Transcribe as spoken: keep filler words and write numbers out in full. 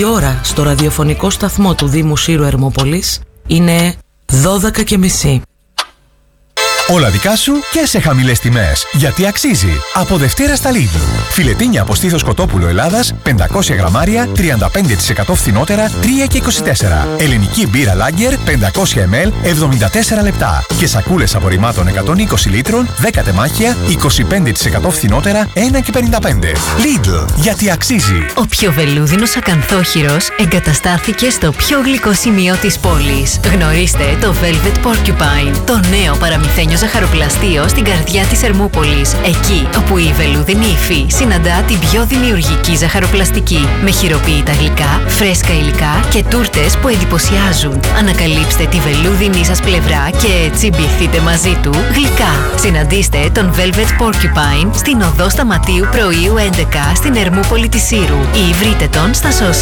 Η ώρα στο ραδιοφωνικό σταθμό του Δήμου Σύρου Ερμόπολης είναι δώδεκα και μισή. Όλα δικά σου και σε χαμηλές τιμές. Γιατί αξίζει. Από Δευτέρα στα Lidl. Φιλετίνια από στήθος κοτόπουλο Ελλάδας, πεντακόσια γραμμάρια, τριάντα πέντε τοις εκατό φθηνότερα, τρία και είκοσι τέσσερα. Ελληνική μπύρα Lager, πεντακόσια μιλιλίτρα, εβδομήντα τέσσερα λεπτά. Και σακούλες απορριμμάτων εκατόν είκοσι λίτρων, δέκα τεμάχια, είκοσι πέντε τοις εκατό φθηνότερα, ένα και πενήντα πέντε. Lidl. Γιατί αξίζει. Ο πιο βελούδινος ακανθόχειρος εγκαταστάθηκε στο πιο γλυκό σημείο της πόλης. Γνωρίστε το Velvet Porcupine, το νέο παραμυθένιο ζαχαροπλαστείο στην καρδιά της Ερμούπολης. Εκεί όπου η βελούδινη υφή συναντά την πιο δημιουργική ζαχαροπλαστική. Με χειροποίητα γλυκά, φρέσκα υλικά και τούρτες που εντυπωσιάζουν. Ανακαλύψτε τη βελούδινη σας πλευρά και τσιμπηθείτε μαζί του γλυκά. Συναντήστε τον Velvet Porcupine στην οδό Σταματίου Πρωίου έντεκα στην Ερμούπολη της Σύρου ή βρείτε τον στα social